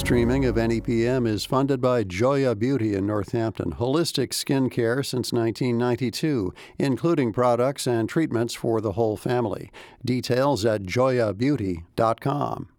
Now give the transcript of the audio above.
streaming of NEPM is funded by Joya Beauty in Northampton, holistic skin care since 1992, including products and treatments for the whole family. Details at joyabeauty.com.